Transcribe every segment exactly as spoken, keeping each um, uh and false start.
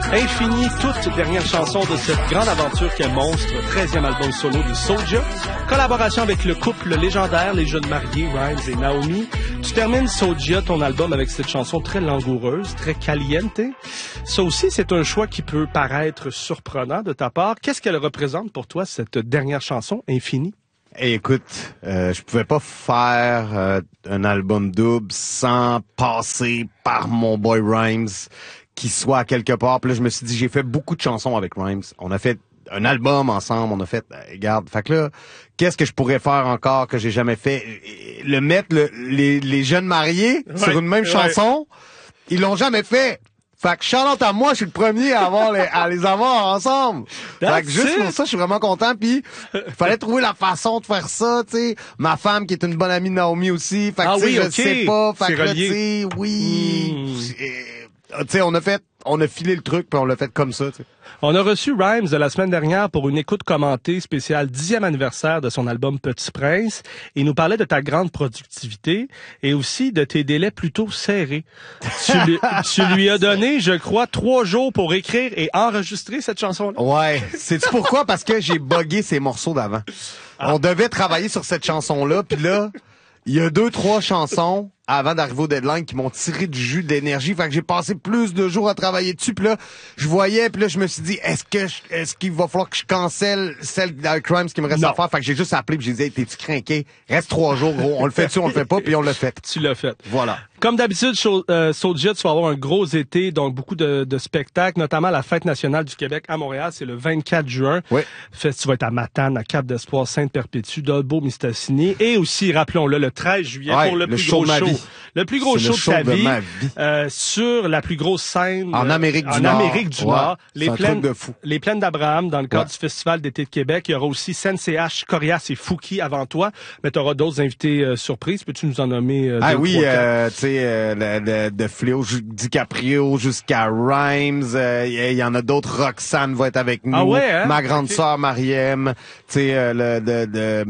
Infini, toute dernière chanson de cette grande aventure qu'est Monstre, treizième album solo de Soulja. Collaboration avec le couple légendaire, les jeunes mariés, Rhymes et Naomi. Tu termines, Soulja, ton album avec cette chanson très langoureuse, très caliente. Ça aussi, c'est un choix qui peut paraître surprenant de ta part. Qu'est-ce qu'elle représente pour toi, cette dernière chanson, Infini? Hey, écoute, euh, je pouvais pas faire euh, un album double sans passer par mon boy Rhymes, qui soit à quelque part. Puis là, je me suis dit, j'ai fait beaucoup de chansons avec Rhymes. On a fait un album ensemble, on a fait, euh, regarde, fait que là, qu'est-ce que je pourrais faire encore que j'ai jamais fait? Le mettre, le, les, les jeunes mariés ouais, sur une même ouais. chanson, ils l'ont jamais fait. Fait que shout-out à moi, je suis le premier à avoir les, à les avoir ensemble. That's fait que juste it. Pour ça, je suis vraiment content. Puis, fallait trouver la façon de faire ça, tu sais. Ma femme, qui est une bonne amie de Naomi aussi. Fait que, ah tu sais, oui, je okay. sais pas. Fait que, tu sais, oui. Mm. Tu sais, on a fait, on a filé le truc, puis on l'a fait comme ça, tu sais. On a reçu Rhymes de la semaine dernière pour une écoute commentée spéciale dixième anniversaire de son album Petit Prince. Il nous parlait de ta grande productivité et aussi de tes délais plutôt serrés. tu, lui, tu lui as donné, je crois, trois jours pour écrire et enregistrer cette chanson-là. Ouais. Sais-tu pourquoi? Parce que j'ai buggé ces morceaux d'avant. Ah. On devait travailler sur cette chanson-là, puis là, il y a deux, trois chansons avant d'arriver au deadline qui m'ont tiré du jus d'énergie. Fait que j'ai passé plus de jours à travailler dessus. Puis là, je voyais, puis là, je me suis dit, est-ce que je, est-ce qu'il va falloir que je cancelle celle d'Al Crimes qui me reste non. à faire? Fait que j'ai juste appelé puis j'ai dit, hey, t'es-tu craqué? Reste trois jours, gros. On le fait dessus, on le fait pas, puis on l'a fait. Tu l'as fait. Voilà. Comme d'habitude, euh, Soulja, tu vas avoir un gros été, donc beaucoup de, de spectacles, notamment la Fête nationale du Québec à Montréal, c'est le vingt-quatre juin. Oui. Fait, tu vas être à Matane, à Cap-d'Espoir, Sainte-Perpétue, Dolbeau, Mistassini, et aussi, rappelons-le, le treize juillet ouais, pour le, le plus gros show. Le plus gros show, show de ta vie, de vie. Euh, sur la plus grosse scène en Amérique euh, du en Nord. Amérique du ouais, Nord. Les plaines, de fou. les plaines d'Abraham, dans le cadre ouais. du Festival d'été de Québec. Il y aura aussi Sen C H, Corias et Fouki avant toi, mais tu auras d'autres invités euh, surprises. Peux-tu nous en nommer euh, Ah deux, oui, trois, euh, tu sais, euh, de, de Fléau DiCaprio jusqu'à Rhymes. Il euh, y, y en a d'autres. Roxane va être avec nous. Ah ouais, hein? Ma grande okay. sœur Mariem. Tu sais, euh, le de, de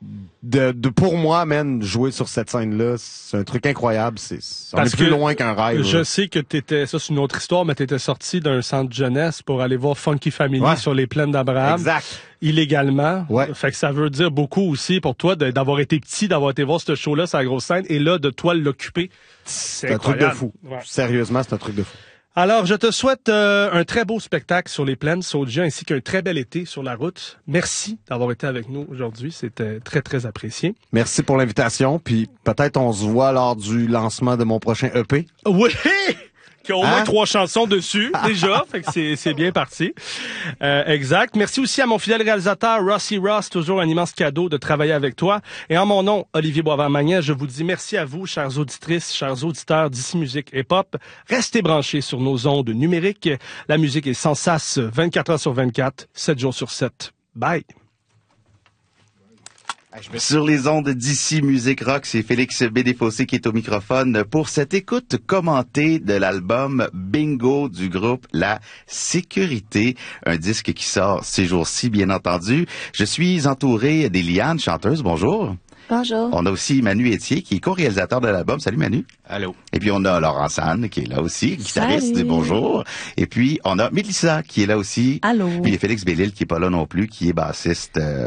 De, de pour moi, man, jouer sur cette scène-là, c'est un truc incroyable. C'est, on Parce est plus loin qu'un rêve. Je là. sais que t'étais, ça c'est une autre histoire, mais t'étais sorti d'un centre jeunesse pour aller voir Funky Family ouais. sur les plaines d'Abraham. Exact. Illégalement. Ouais. Fait que ça veut dire beaucoup aussi pour toi de, d'avoir été petit, d'avoir été voir ce show-là sur la grosse scène, et là, de toi l'occuper. C'est, c'est un truc de fou. Ouais. Sérieusement, c'est un truc de fou. Alors, je te souhaite euh, un très beau spectacle sur les plaines, Soulja, ainsi qu'un très bel été sur la route. Merci d'avoir été avec nous aujourd'hui. C'était très, très apprécié. Merci pour l'invitation. Puis peut-être on se voit lors du lancement de mon prochain E P. Oui! Qui a au moins hein? trois chansons dessus, déjà. Fait que c'est, c'est bien parti. Euh, exact. Merci aussi à mon fidèle réalisateur, Rossi Ross. Toujours un immense cadeau de travailler avec toi. Et en mon nom, Olivier Boisvert-Magnan, je vous dis merci à vous, chères auditrices, chers auditeurs d'Ici Musique et Pop. Restez branchés sur nos ondes numériques. La musique est sans sas vingt-quatre heures sur vingt-quatre, sept jours sur sept. Bye! Sur les ondes d'Ici Musique Rock, c'est Félix Bédéfossé qui est au microphone pour cette écoute commentée de l'album Bingo du groupe La Sécurité, un disque qui sort ces jours-ci, bien entendu. Je suis entouré d'Eliane, chanteuse. Bonjour. Bonjour. On a aussi Manu Etier, qui est co-réalisateur de l'album. Salut Manu. Allô. Et puis on a Laurent Sanne, qui est là aussi, guitariste. Salut. Bonjour. Et puis on a Mélissa, qui est là aussi. Allô. Puis il y a Félix Bellil, qui est pas là non plus, qui est bassiste. Euh,